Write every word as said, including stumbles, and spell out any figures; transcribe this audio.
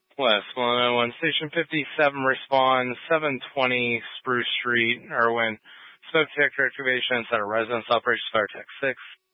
West one oh one, Station fifty-seven responds, seven twenty Spruce Street, Irwin. Smoke detector activation at a residence, Operation Fire Tech six.